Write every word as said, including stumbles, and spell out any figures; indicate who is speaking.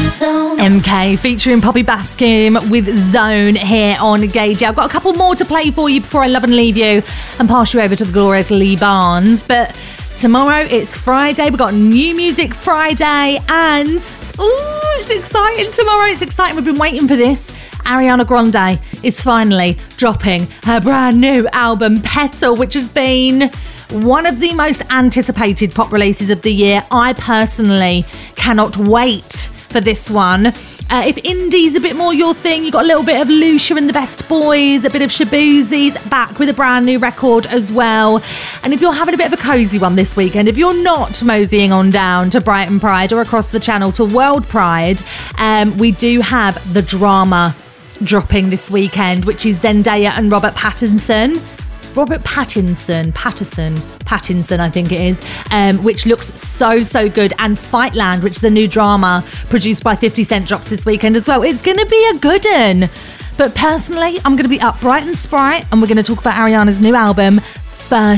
Speaker 1: M K featuring Poppy Baskin with Zone here on Gage. I've got a couple more to play for you before I love and leave you and pass you over to the glorious Lee Barnes. But tomorrow it's Friday. We've got New Music Friday and ooh, it's exciting tomorrow. It's exciting. We've been waiting for this. Ariana Grande is finally dropping her brand new album, Petal, which has been one of the most anticipated pop releases of the year. I personally cannot wait for this one. Uh, if indie's a bit more your thing, you got a little bit of Lucia and the Best Boys, a bit of Shaboozie's back with a brand new record as well. And if you're having a bit of a cosy one this weekend, if you're not moseying on down to Brighton Pride or across the channel to World Pride, um, we do have The Drama dropping this weekend, which is Zendaya and Robert Pattinson. Robert Pattinson, Patterson, Pattinson, I think it is, um, which looks so, so good. And Fightland, which is the new drama produced by fifty Cent, drops this weekend as well. It's going to be a good one. But personally, I'm going to be up bright and sprite, and we're going to talk about Ariana's new album first